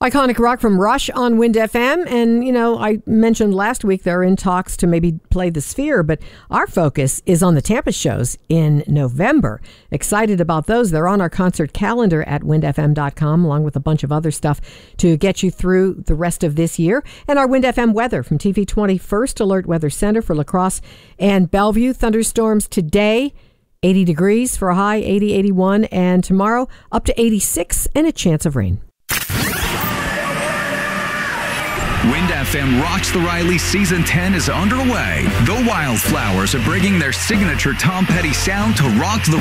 Iconic rock from Rush on Wind FM. And, I mentioned last week they're in talks to maybe play the Sphere, but our focus is on the Tampa shows in November. Excited about those. They're on our concert calendar at windfm.com, along with a bunch of other stuff to get you through the rest of this year. And our Wind FM weather from TV20 First Alert Weather Center for La Crosse and Bellevue. Thunderstorms today, 80 degrees for a high, 80, 81, and tomorrow up to 86 and a chance of rain. Wind FM Rocks the Riley Season 10 is underway. The Wildflowers are bringing their signature Tom Petty sound to rock the